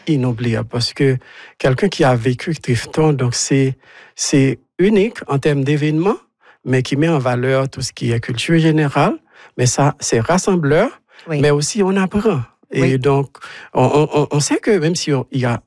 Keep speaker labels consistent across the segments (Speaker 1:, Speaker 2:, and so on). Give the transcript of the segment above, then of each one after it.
Speaker 1: inoubliable parce que quelqu'un qui a vécu Trifton, donc c'est unique en termes d'événements, mais qui met en valeur tout ce qui est culture générale. Mais ça, c'est rassembleur, mais aussi on apprend. Et donc, on sait que même s'il y a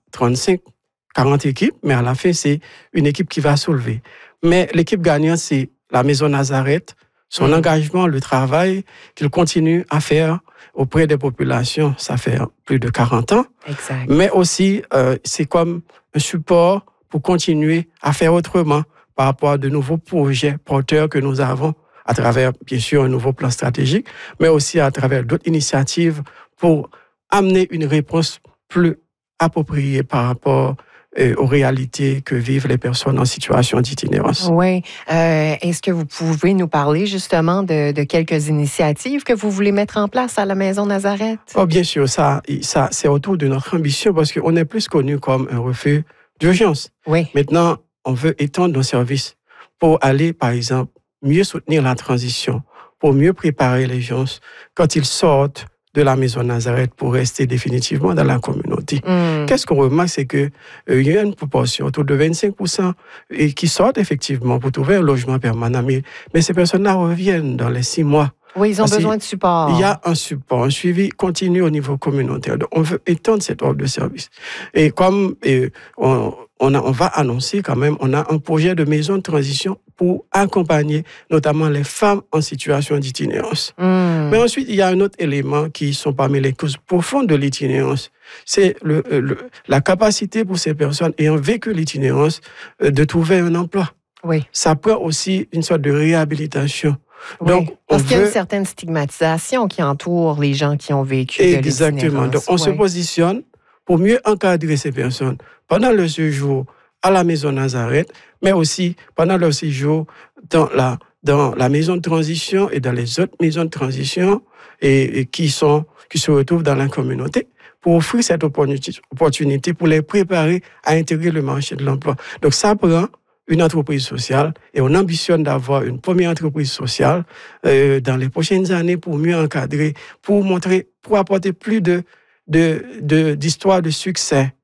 Speaker 1: 40 équipes, mais à la fin, c'est une équipe qui va soulever. Mais l'équipe gagnante, c'est la Maison Nazareth, son engagement, le travail qu'il continue à faire auprès des populations, ça fait plus de 40 ans.
Speaker 2: Exact.
Speaker 1: Mais aussi, c'est comme un support pour continuer à faire autrement par rapport à de nouveaux projets porteurs que nous avons à travers, bien sûr, un nouveau plan stratégique, mais aussi à travers d'autres initiatives pour amener une réponse plus appropriée par rapport aux réalités que vivent les personnes en situation d'itinérance.
Speaker 2: Oui. Est-ce que vous pouvez nous parler justement de quelques initiatives que vous voulez mettre en place à la Maison Nazareth?
Speaker 1: Oh, bien sûr, ça c'est autour de notre ambition parce qu'on est plus connu comme un refuge d'urgence.
Speaker 2: Oui.
Speaker 1: Maintenant, on veut étendre nos services pour aller, par exemple, mieux soutenir la transition, pour mieux préparer les gens quand ils sortent de la Maison Nazareth pour rester définitivement dans la communauté. Qu'est-ce qu'on remarque, c'est qu'il y a une proportion autour de 25% qui sortent effectivement pour trouver un logement permanent, mais ces personnes-là reviennent dans les 6 mois.
Speaker 2: Oui, ils ont besoin de support.
Speaker 1: Il y a un support, un suivi continu au niveau communautaire. Donc, on veut étendre cette offre de service. Et comme on va annoncer quand même, on a un projet de maison de transition pour accompagner notamment les femmes en situation d'itinérance. Mais ensuite, il y a un autre élément qui sont parmi les causes profondes de l'itinérance. C'est la capacité pour ces personnes ayant vécu l'itinérance de trouver un emploi.
Speaker 2: Oui.
Speaker 1: Ça prend aussi une sorte de réhabilitation.
Speaker 2: Oui,
Speaker 1: donc,
Speaker 2: parce qu'il y a une certaine stigmatisation qui entoure les gens qui ont vécu de l'itinérance.
Speaker 1: Exactement. Donc, on se positionne pour mieux encadrer ces personnes pendant le séjour à la Maison Nazareth, mais aussi pendant leur séjour dans la maison de transition et dans les autres maisons de transition et qui se retrouvent dans la communauté pour offrir cette opportunité pour les préparer à intégrer le marché de l'emploi. Donc, ça prend une entreprise sociale et on ambitionne d'avoir une première entreprise sociale dans les prochaines années pour mieux encadrer, pour apporter plus d'histoires de succès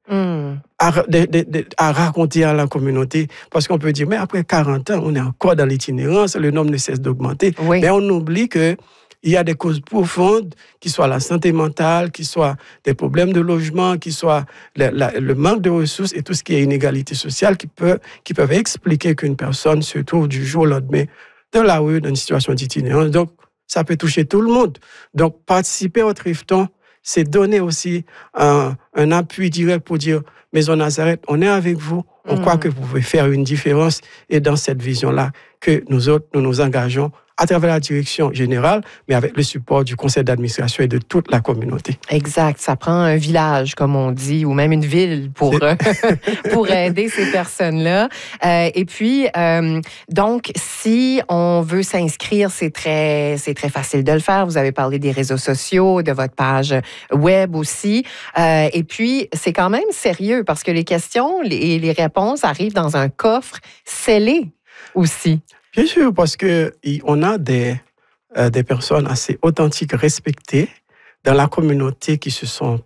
Speaker 1: à raconter à la communauté. Parce qu'on peut dire, mais après 40 ans, on est encore dans l'itinérance, le nombre ne cesse d'augmenter.
Speaker 2: Oui.
Speaker 1: Mais on oublie que il y a des causes profondes, qui soient la santé mentale, qui soient des problèmes de logement, qui soient le manque de ressources et tout ce qui est inégalité sociale qui peuvent expliquer qu'une personne se trouve du jour au lendemain dans la rue, dans une situation d'itinérance. Donc, ça peut toucher tout le monde. Donc, participer au Trifton, c'est donner aussi un appui direct pour dire, Maison Nazareth, on est avec vous, on croit que vous pouvez faire une différence et dans cette vision-là que nous autres, nous nous engageons à travers la direction générale, mais avec le support du conseil d'administration et de toute la communauté.
Speaker 2: Exact. Ça prend un village, comme on dit, ou même une ville pour aider ces personnes-là. Et puis, donc, si on veut s'inscrire, c'est très facile de le faire. Vous avez parlé des réseaux sociaux, de votre page web aussi. Et puis, c'est quand même sérieux parce que les questions et les réponses arrivent dans un coffre scellé aussi.
Speaker 1: Bien sûr, parce qu'on a des personnes assez authentiques, respectées dans la communauté qui se sont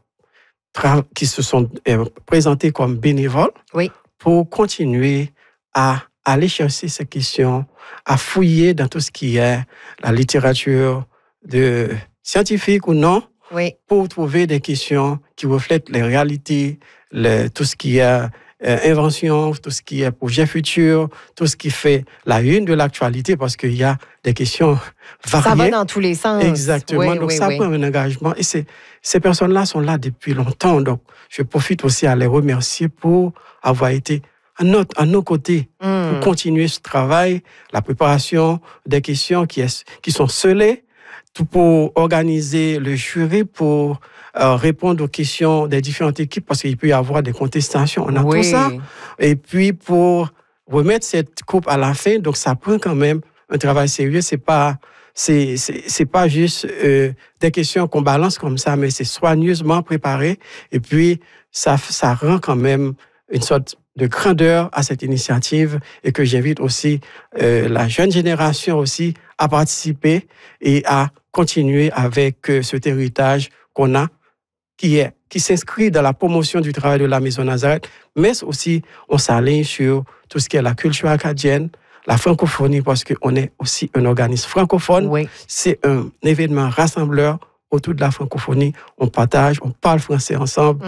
Speaker 1: présentées comme bénévoles pour continuer à aller chercher ces questions, à fouiller dans tout ce qui est la littérature scientifique ou non, pour trouver des questions qui reflètent les réalités, tout ce qui est invention, tout ce qui est projet futur, tout ce qui fait la une de l'actualité, parce qu'il y a des questions variées.
Speaker 2: Ça va dans tous les sens.
Speaker 1: Exactement. Donc, ça prend un engagement. Et ces personnes-là sont là depuis longtemps. Donc, je profite aussi à les remercier pour avoir été à nos côtés pour continuer ce travail, la préparation des questions qui sont scellées, tout pour organiser le jury, pour répondre aux questions des différentes équipes, parce qu'il peut y avoir des contestations. On a tout ça. Et puis, pour remettre cette coupe à la fin, donc ça prend quand même un travail sérieux. C'est pas juste des questions qu'on balance comme ça, mais c'est soigneusement préparé. Et puis, ça rend quand même une sorte de grandeur à cette initiative et que j'invite aussi la jeune génération aussi à participer et à continuer avec cet héritage qu'on a, qui s'inscrit dans la promotion du travail de la Maison Nazareth, mais aussi on s'aligne sur tout ce qui est la culture acadienne, la francophonie, parce qu'on est aussi un organisme francophone.
Speaker 2: Oui.
Speaker 1: C'est un événement rassembleur autour de la francophonie. On partage, on parle français ensemble.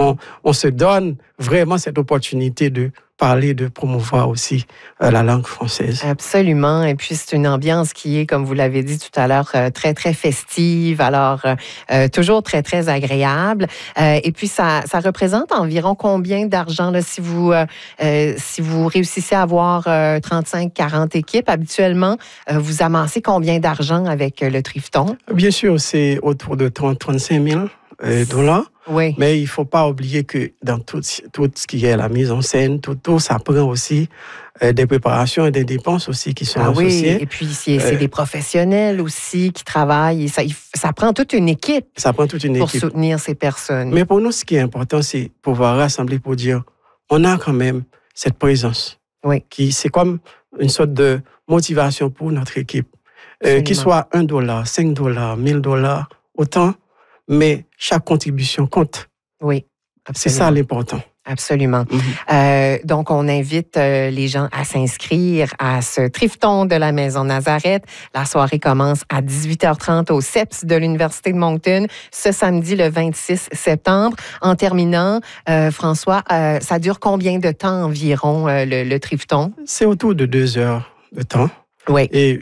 Speaker 1: On se donne vraiment cette opportunité de parler, de promouvoir aussi la langue française.
Speaker 2: Absolument. Et puis, c'est une ambiance qui est, comme vous l'avez dit tout à l'heure, très, très festive. Alors, toujours très, très agréable. Et puis, ça représente environ combien d'argent, là, si vous réussissez à avoir 35-40 équipes, habituellement, vous amassez combien d'argent avec le Trifton?
Speaker 1: Bien sûr, c'est autour de 30-35 000 $.
Speaker 2: Oui.
Speaker 1: Mais il ne faut pas oublier que dans tout ce qui est la mise en scène, tout ça prend aussi des préparations et des dépenses aussi qui sont associées.
Speaker 2: Oui, et puis c'est des professionnels aussi qui travaillent. Ça prend toute une équipe.
Speaker 1: Ça prend toute une équipe
Speaker 2: pour soutenir ces personnes.
Speaker 1: Mais pour nous, ce qui est important, c'est pouvoir rassembler pour dire, on a quand même cette présence.
Speaker 2: Oui.
Speaker 1: C'est comme une sorte de motivation pour notre équipe. Qu'il soit $1, $5, $1,000, autant. Mais chaque contribution compte.
Speaker 2: Oui, absolument.
Speaker 1: C'est ça l'important.
Speaker 2: Absolument. Donc, on invite les gens à s'inscrire à ce Trifton de la Maison Nazareth. La soirée commence à 18h30 au CEPS de l'Université de Moncton, ce samedi, le 26 septembre. En terminant, François, ça dure combien de temps environ, le Trifton?
Speaker 1: C'est autour de 2 heures de temps.
Speaker 2: Oui.
Speaker 1: Et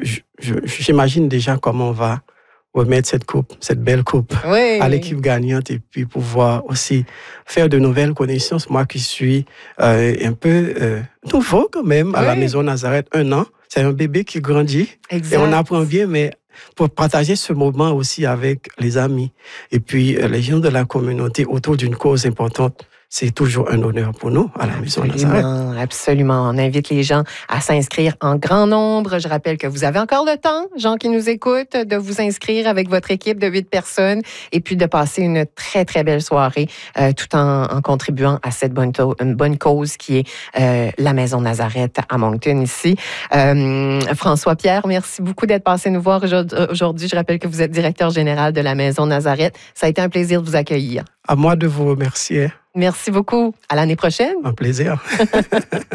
Speaker 1: j'imagine déjà comment on va remettre cette belle coupe à l'équipe gagnante et puis pouvoir aussi faire de nouvelles connaissances. Moi qui suis un peu nouveau quand même à la Maison Nazareth, 1 an, c'est un bébé qui grandit.
Speaker 2: Exact.
Speaker 1: Et on apprend bien, mais pour partager ce moment aussi avec les amis et puis les gens de la communauté autour d'une cause importante, c'est toujours un honneur pour nous à la Maison Nazareth.
Speaker 2: Absolument. On invite les gens à s'inscrire en grand nombre. Je rappelle que vous avez encore le temps, gens qui nous écoutent, de vous inscrire avec votre équipe de 8 personnes et puis de passer une très, très belle soirée tout en contribuant à cette bonne cause qui est la Maison Nazareth à Moncton ici. François Pierre, merci beaucoup d'être passé nous voir aujourd'hui. Je rappelle que vous êtes directeur général de la Maison Nazareth. Ça a été un plaisir de vous accueillir.
Speaker 1: À moi de vous remercier.
Speaker 2: Merci beaucoup. À l'année prochaine.
Speaker 1: Un plaisir.